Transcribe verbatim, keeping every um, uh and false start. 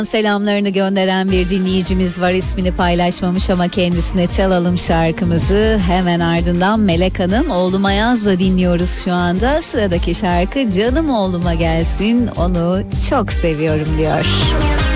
Selamlarını gönderen bir dinleyicimiz var, ismini paylaşmamış ama kendisine çalalım şarkımızı. Hemen ardından Melek Hanım, oğlum Ayaz'la dinliyoruz şu anda. Sıradaki şarkı canım oğluma gelsin, onu çok seviyorum diyor.